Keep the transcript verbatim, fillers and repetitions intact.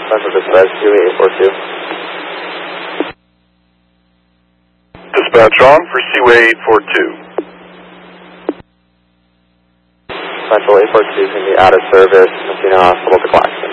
Central Dispatch, Huey eight four two. Dispatch on for Seaway eight four two. Central eight four two can be out of service, Messina Hospital to Claxton.